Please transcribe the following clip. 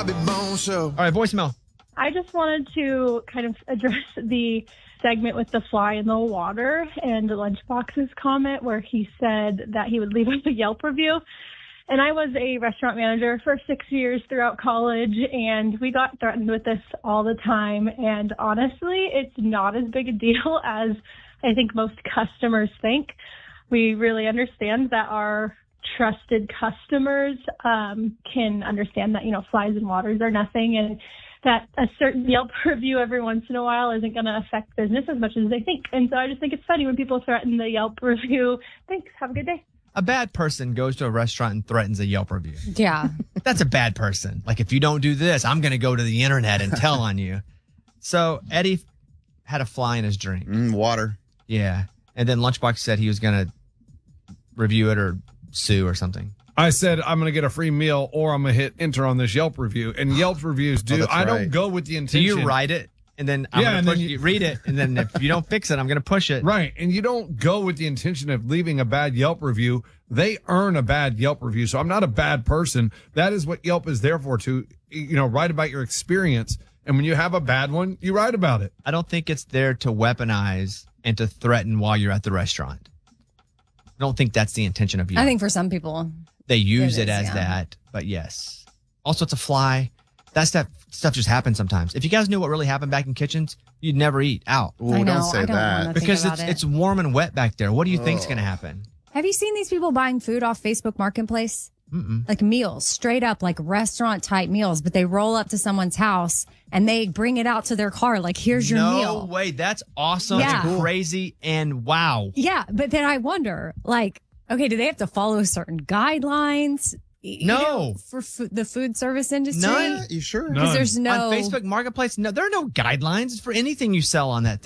Bobby Bones Show. All right, voicemail. I just wanted to kind of address the segment with the fly in the water and Lunchbox's comment where he said that he would leave us a Yelp review. And I was a restaurant manager for 6 years throughout college, and we got threatened with this all the time. And honestly, it's not as big a deal as I think most customers think. We really understand that our trusted customers can understand that, flies in waters are nothing, and that a certain Yelp review every once in a while isn't going to affect business as much as they think. And so I just think it's funny when people threaten the Yelp review. Thanks. Have a good day. A bad person goes to a restaurant and threatens a Yelp review. Yeah. That's a bad person. Like, if you don't do this, I'm going to go to the internet and tell on you. So Eddie had a fly in his drink. Water. Yeah. And then Lunchbox said he was going to review it or sue or something. I said, I'm going to get a free meal or I'm going to hit enter on this Yelp review. And Yelp reviews do. I don't go with the intention. Do you write it? And then I'm going to push you read it. And then if you don't fix it, I'm going to push it. Right. And you don't go with the intention of leaving a bad Yelp review. They earn a bad Yelp review. So I'm not a bad person. That is what Yelp is there for, to, write about your experience. And when you have a bad one, you write about it. I don't think it's there to weaponize and to threaten while you're at the restaurant. I don't think that's the intention of Yelp. I think for some people, they use it as that. But yes. Also, it's a fly. That stuff just happens sometimes. If you guys knew what really happened back in kitchens, you'd never eat out. Ooh, don't say that. Because it's warm and wet back there. What do you think's going to happen? Have you seen these people buying food off Facebook Marketplace? Mm-mm. Like meals, straight up like restaurant type meals, but they roll up to someone's house and they bring it out to their car. Like, here's your meal. No way. That's awesome. Yeah. And crazy and wow. Yeah. But then I wonder, like, okay, do they have to follow certain guidelines? No. For the food service industry? None. You sure? Because there's no. On Facebook Marketplace, no, there are no guidelines for anything you sell on that